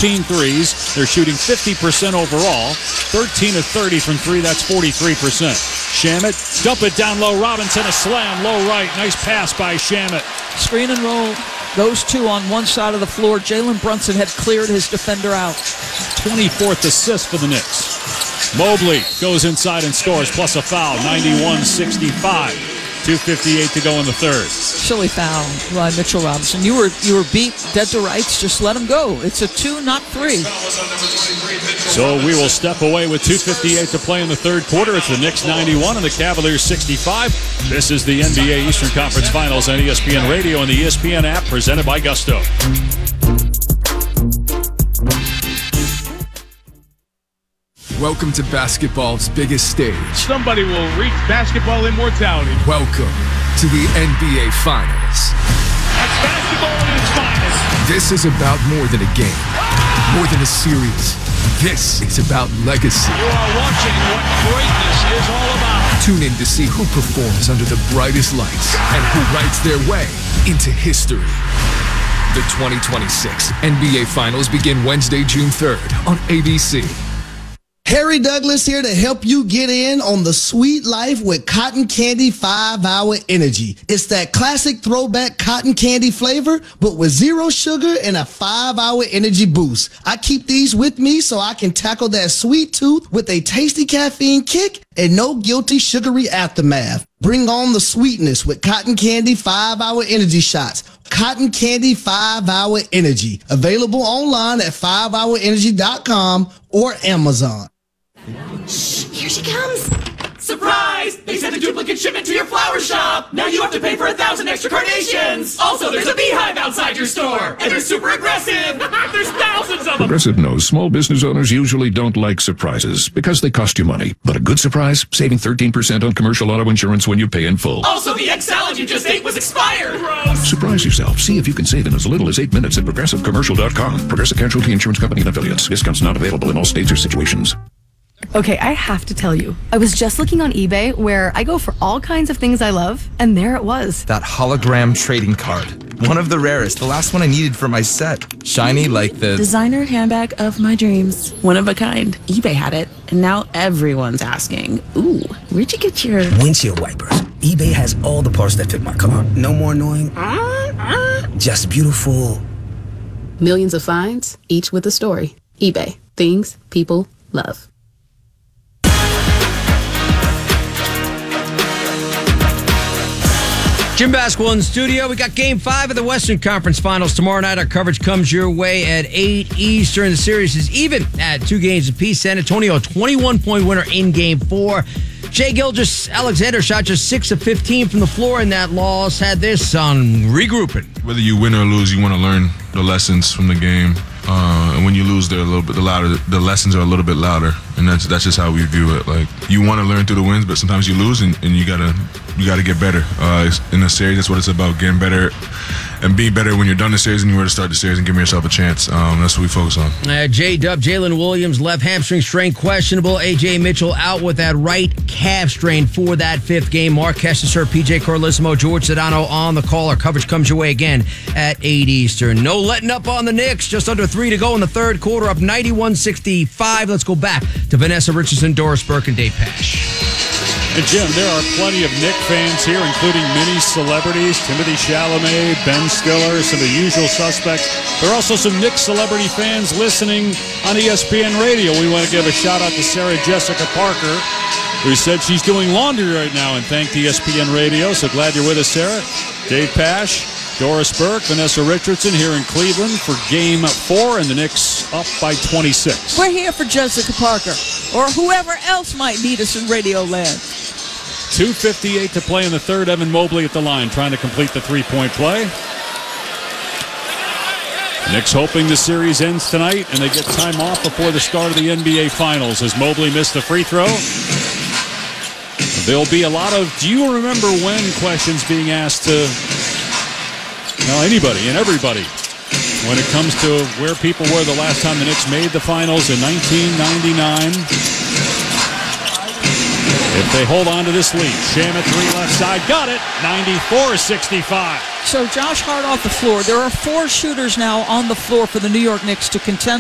14 threes. They're shooting 50% overall. 13 of 30 from three. That's 43%. Shamet, dump it down low. Robinson, a slam, low right. Nice pass by Shamet. Screen and roll. Those two on one side of the floor. Jalen Brunson had cleared his defender out. 24th assist for the Knicks. Mobley goes inside and scores, plus a foul, 91-65. 2:58 to go in the third. Silly foul by Mitchell Robinson. You were beat dead to rights. Just let him go. It's a 2, not 3. So we will step away with 2:58 to play in the third quarter. It's the Knicks 91 and the Cavaliers 65. This is the NBA Eastern Conference Finals on ESPN Radio and the ESPN app, presented by Gusto. Welcome to basketball's biggest stage. Somebody will reach basketball immortality. Welcome to the NBA Finals. That's basketball at its finest. This is about more than a game, more than a series. This is about legacy. You are watching what greatness is all about. Tune in to see who performs under the brightest lights and who writes their way into history. The 2026 NBA Finals begin Wednesday, June 3rd on ABC. Harry Douglas here to help you get in on the sweet life with Cotton Candy 5-Hour Energy. It's that classic throwback cotton candy flavor, but with 0 sugar and a 5-hour energy boost. I keep these with me so I can tackle that sweet tooth with a tasty caffeine kick and no guilty sugary aftermath. Bring on the sweetness with Cotton Candy 5-Hour Energy Shots. Cotton Candy 5-Hour Energy. Available online at 5hourenergy.com or Amazon. Shh, here she comes. Surprise! They sent a duplicate shipment to your flower shop. Now you have to pay for 1,000 extra carnations. Also, there's a beehive outside your store. And they're super aggressive. There's thousands of them. Progressive knows small business owners usually don't like surprises because they cost you money. But a good surprise, saving 13% on commercial auto insurance when you pay in full. Also, the egg salad you just ate was expired. Gross. Surprise yourself. See if you can save in as little as 8 minutes at progressivecommercial.com. Progressive Casualty Insurance Company and Affiliates. Discounts not available in all states or situations. Okay, I have to tell you, I was just looking on eBay where I go for all kinds of things I love, and there it was. That hologram trading card. One of the rarest, the last one I needed for my set. Shiny like the designer handbag of my dreams. One of a kind. eBay had it, and now everyone's asking, ooh, where'd you get your windshield wipers? eBay has all the parts that fit my car. No more annoying. Just beautiful. Millions of finds, each with a story. eBay. Things people love. Jim Basketball in the studio. We got Game 5 of the Western Conference Finals tomorrow night. Our coverage comes your way at 8 Eastern. The series is even at 2 games apiece. San Antonio, a 21-point winner in Game 4. Shai Gilgeous-Alexander shot just 6 of 15 from the floor in that loss. Had this on regrouping. Whether you win or lose, you want to learn the lessons from the game. And when you lose, they're a little bit louder. The lessons are a little bit louder, and that's just how we view it. Like, you want to learn through the wins, but sometimes you lose, and you gotta get better. In a series, that's what it's about: getting better and being better when you're done the series and you're ready to start the series and giving yourself a chance. That's what we focus on. J-Dub, Jalen Williams, left hamstring strain questionable. A.J. Mitchell out with that right calf strain for that 5th game. Mark Kesteser, P.J. Carlissimo, George Sedano on the call. Our coverage comes your way again at 8 Eastern. No letting up on the Knicks. Just under 3 to go in the third quarter, up 91-65. Let's go back to Vanessa Richardson, Doris Burke, and Dave Pasch. And Jim, there are plenty of Knick fans here, including many celebrities, Timothée Chalamet, Ben Stiller, some of the usual suspects. There are also some Knick celebrity fans listening on ESPN Radio. We want to give a shout-out to Sarah Jessica Parker, who said she's doing laundry right now and thanked ESPN Radio. So glad you're with us, Sarah. Dave Pasch, Doris Burke, Vanessa Richardson here in Cleveland for Game 4, and the Knicks up by 26. We're here for Jessica Parker, or whoever else might need us in Radio Land. 2:58 to play in the third. Evan Mobley at the line trying to complete the three-point play. Knicks hoping the series ends tonight and they get time off before the start of the NBA Finals as Mobley missed the free throw. There'll be a lot of do you remember when questions being asked to anybody and everybody when it comes to where people were the last time the Knicks made the Finals in 1999. If they hold on to this lead, Shamet 3 left side, got it, 94-65. So Josh Hart off the floor. There are 4 shooters now on the floor for the New York Knicks to contend